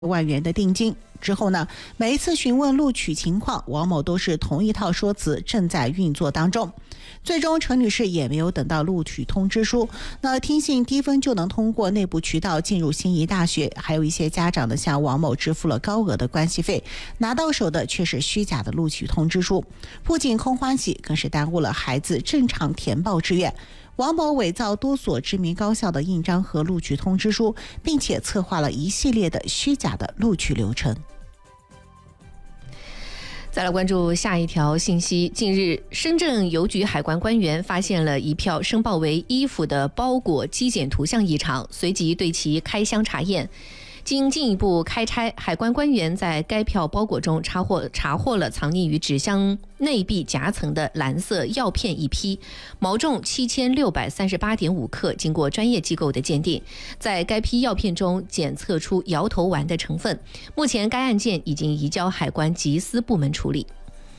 万元的定金。之后呢，每一次询问录取情况，王某都是同一套说辞，正在运作当中。最终陈女士也没有等到录取通知书，那听信低分就能通过内部渠道进入心仪大学，还有一些家长呢向王某支付了高额的关系费，拿到手的却是虚假的录取通知书，不仅空欢喜，更是耽误了孩子正常填报志愿。王某伪造多所知名高校的印章和录取通知书，并且策划了一系列的虚假的录取流程。 再来关注下一条信息。近日，深圳邮局海关官员发现了一票申报为衣服的包裹机检图像异常，随即对其开箱查验。经进一步开拆，海关官员在该票包裹中查获了藏匿于纸箱内壁夹层的蓝色药片一批，毛重7638.5克。经过专业机构的鉴定，在该批药片中检测出摇头丸的成分。目前该案件已经移交海关缉私部门处理。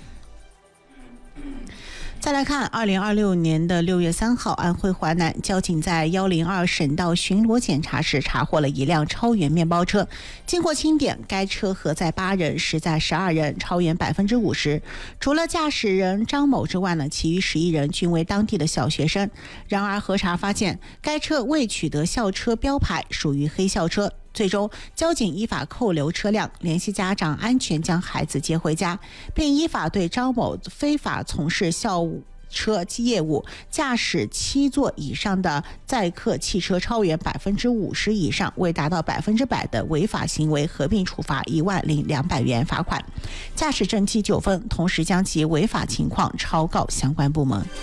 再来看2026年的6月3号，安徽淮南交警在102省道巡逻检查时查获了一辆超员面包车，经过清点，该车核载8人，实载12人，超员50%。除了驾驶人张某之外呢，其余11人均为当地的小学生。然而核查发现，该车未取得校车标牌，属于黑校车。最终，交警依法扣留车辆，联系家长安全将孩子接回家，并依法对张某非法从事校车业务、驾驶7座以上的载客汽车超员50%以上，未达到100%的违法行为，合并处罚10200元罚款，驾驶证记9分，同时将其违法情况抄告相关部门。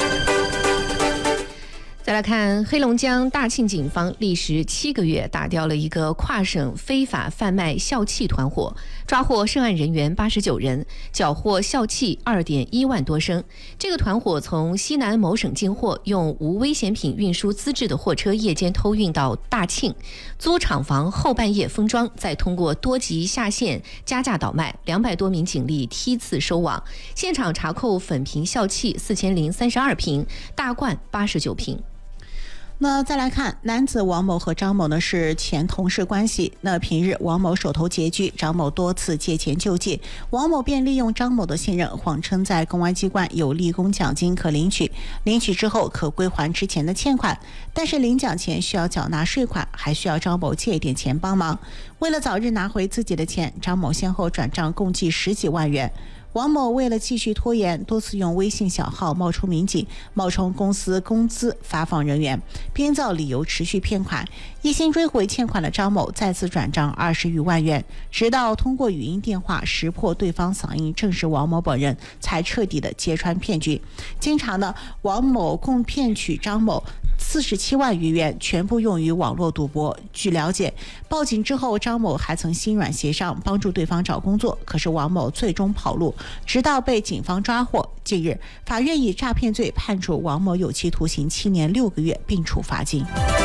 再来看黑龙江大庆警方历时7个月打掉了一个跨省非法贩卖笑气团伙，抓获涉案人员89人，缴获笑气2.1万多升。这个团伙从西南某省进货，用无危险品运输资质的货车夜间偷运到大庆，租厂房后半夜封装，再通过多级下线加价倒卖，200多名警力梯次收网。现场查扣粉瓶笑气4032瓶，大罐89瓶。 那再来看，男子王某和张某呢是前同事关系。那平日王某手头拮据，张某多次借钱救济，王某便利用张某的信任，谎称在公安机关有立功奖金可领取，领取之后可归还之前的欠款，但是领奖前需要缴纳税款，还需要张某借一点钱帮忙。为了早日拿回自己的钱，张某先后转账共计10几万元。王某为了继续拖延，多次用微信小号冒充民警，冒充公司工资发放人员，编造理由持续骗款。一心追回欠款的张某再次转账20余万元，直到通过语音电话识破对方嗓音正是王某本人，才彻底的揭穿骗局。经查呢，王某共骗取张某47万余元，全部用于网络赌博。据了解，报警之后，张某还曾心软协商，帮助对方找工作，可是王某最终跑路，直到被警方抓获。近日，法院以诈骗罪判处王某有期徒刑7年6个月，并处罚金。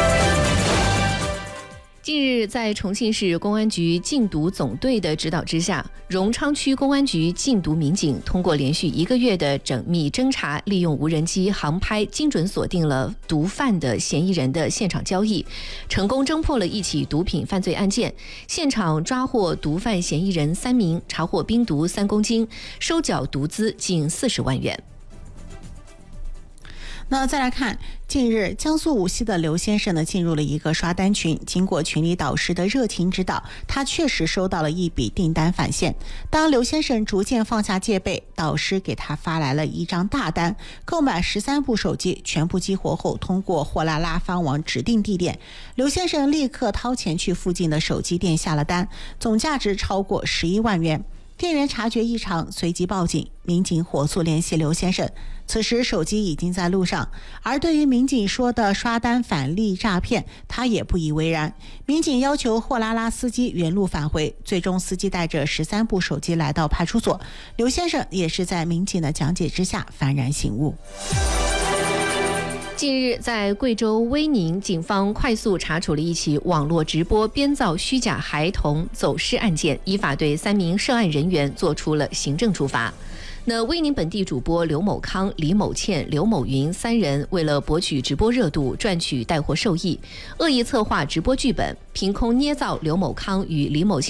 近日，在重庆市公安局禁毒总队的指导之下，荣昌区公安局禁毒民警通过连续1个月的缜密侦查，利用无人机航拍，精准锁定了毒贩的嫌疑人的现场交易，成功侦破了一起毒品犯罪案件，现场抓获毒贩嫌疑人3名，查获冰毒3公斤，收缴毒资近40万元。 那再来看，近日江苏无锡的刘先生呢进入了一个刷单群，经过群里导师的热情指导，他确实收到了一笔订单返现。当刘先生逐渐放下戒备，导师给他发来了一张大单，购买13部手机，全部激活后通过货拉拉发往指定地点。刘先生立刻掏钱去附近的手机店下了单，总价值超过11万元。店员察觉异常，随即报警，民警火速联系刘先生。此时手机已经在路上，而对于民警说的刷单返利诈骗，他也不以为然。民警要求货拉拉司机原路返回，最终司机带着13部手机来到派出所。刘先生也是在民警的讲解之下幡然醒悟。 近日，在贵州威宁，警方快速查处了一起网络直播编造虚假孩童走失案件，依法对3名涉案人员作出了行政处罚。 那威宁本地主播刘某康、李某倩、刘某云3人为了博取直播热度，赚取带货收益，恶意策划直播剧本，凭空捏造刘某康与李某倩